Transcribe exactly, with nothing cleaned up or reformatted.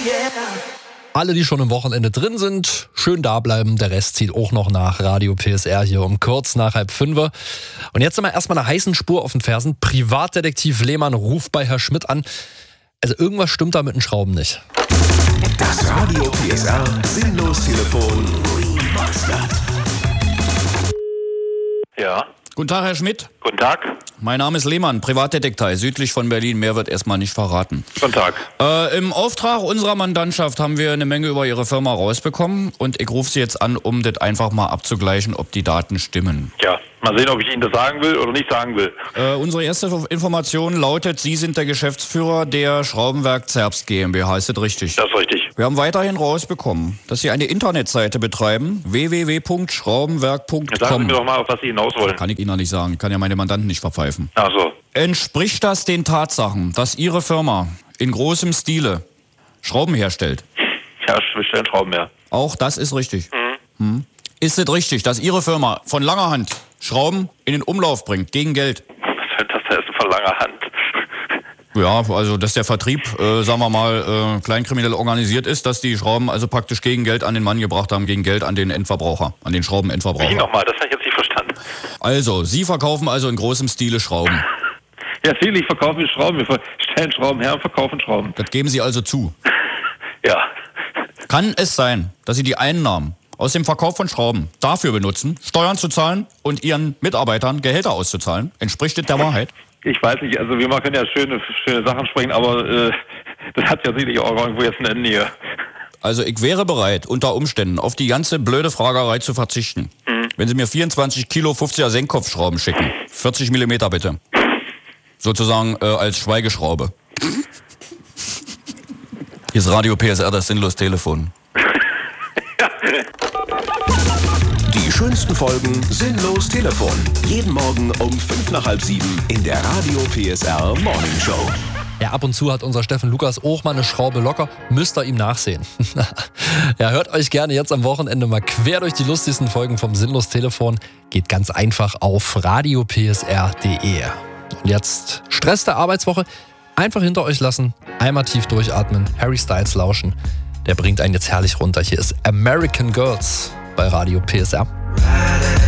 Alle, die schon im Wochenende drin sind, schön da bleiben. Der Rest zieht auch noch nach. Radio P S R hier um kurz nach halb fünf. Und jetzt sind wir erstmal einer heißen Spur auf den Fersen. Privatdetektiv Lehmann ruft bei Herr Schmidt an. Also irgendwas stimmt da mit den Schrauben nicht. Das Radio P S R Sinnlos-Telefon Remastered. Ja. Guten Tag, Herr Schmidt. Guten Tag. Mein Name ist Lehmann, Privatdetektiv, südlich von Berlin. Mehr wird erstmal nicht verraten. Guten Tag. Äh, Im Auftrag unserer Mandantschaft haben wir eine Menge über Ihre Firma rausbekommen. Und ich rufe Sie jetzt an, um das einfach mal abzugleichen, ob die Daten stimmen. Ja, mal sehen, ob ich Ihnen das sagen will oder nicht sagen will. Äh, unsere erste Information lautet, Sie sind der Geschäftsführer der Schraubenwerk Zerbst GmbH. Ist das richtig? Das ist richtig. Wir haben weiterhin rausbekommen, dass Sie eine Internetseite betreiben, w w w punkt schraubenwerk punkt com. Sagen Sie mir doch mal, auf was Sie hinaus wollen. Kann ich Ihnen nicht sagen, kann ja meine Mandanten nicht verpfeifen. Ach so. Entspricht das den Tatsachen, dass Ihre Firma in großem Stile Schrauben herstellt? Ja, wir stellen Schrauben her. Auch das ist richtig. Mhm. Hm. Ist es richtig, dass Ihre Firma von langer Hand Schrauben in den Umlauf bringt, gegen Geld? Was soll das denn von langer Hand? Ja, also dass der Vertrieb, äh, sagen wir mal, äh, kleinkriminell organisiert ist, dass die Schrauben also praktisch gegen Geld an den Mann gebracht haben, gegen Geld an den Endverbraucher, an den Schraubenendverbraucher. Wie nochmal? Das habe ich jetzt nicht verstanden. Also, Sie verkaufen also in großem Stile Schrauben. Ja, natürlich verkaufen wir Schrauben. Wir stellen Schrauben her und verkaufen Schrauben. Das geben Sie also zu. Ja. Kann es sein, dass Sie die Einnahmen aus dem Verkauf von Schrauben dafür benutzen, Steuern zu zahlen und Ihren Mitarbeitern Gehälter auszuzahlen? Entspricht das der Wahrheit? Ich weiß nicht, also wir können ja schöne, schöne Sachen sprechen, aber äh, das hat ja sicherlich auch irgendwo jetzt ein Ende hier. Also ich wäre bereit, unter Umständen auf die ganze blöde Fragerei zu verzichten. Mhm. Wenn Sie mir vierundzwanzig Kilo fünfziger Senkkopfschrauben schicken. vierzig Millimeter bitte. Sozusagen äh, als Schweigeschraube. Hier ist Radio P S R, das Sinnlos-Telefon. Die schönsten Folgen Sinnlos-Telefon. Jeden Morgen um fünf nach halb sieben in der Radio P S R Morning Show. Ja, ab und zu hat unser Steffen Lukas auch mal eine Schraube locker. Müsst ihr ihm nachsehen. Ja, hört euch gerne jetzt am Wochenende mal quer durch die lustigsten Folgen vom Sinnlos-Telefon. Geht ganz einfach auf radio p s r punkt d e. Und jetzt Stress der Arbeitswoche einfach hinter euch lassen, einmal tief durchatmen, Harry Styles lauschen. Der bringt einen jetzt herrlich runter. Hier ist American Girls bei Radio P S R.